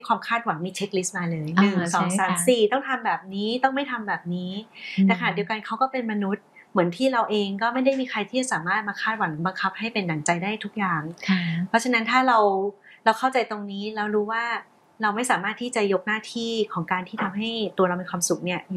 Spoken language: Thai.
ความคาดหวังมีเช็คลิสต์มาเลย1 2 3 4ต้องทำแบบนี้ต้องไม่ทำแบบนี้แต่ขณะเดียวกันเขาก็เป็นมนุษย์เหมือนที่เราเองก็ไม่ได้มีใครที่จะสามารถมาคาดหวังบังคับให้เป็นดั่งใจได้ทุกอย่างเพราะฉะนั้นถ้าเราเข้าใจตรงนี้แล้วรู้ว่าเราไม่สามารถที่จะยกหน้าที่ของการที่ทำให้ตัวเรามีความสุขเนี่ย